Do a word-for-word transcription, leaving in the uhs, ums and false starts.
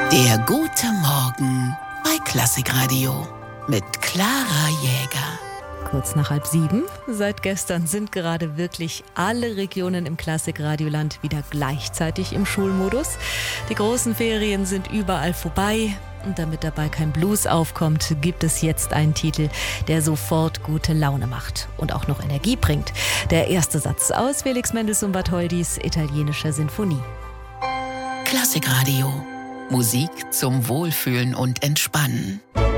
Der gute Morgen bei Klassikradio mit Clara Jäger. Kurz nach halb sieben. Seit gestern sind gerade wirklich alle Regionen im Klassikradioland wieder gleichzeitig im Schulmodus. Die großen Ferien sind überall vorbei. Und damit dabei kein Blues aufkommt, gibt es jetzt einen Titel, der sofort gute Laune macht und auch noch Energie bringt. Der erste Satz aus Felix Mendelssohn Bartholdys italienischer Sinfonie. Klassikradio. Musik zum Wohlfühlen und Entspannen.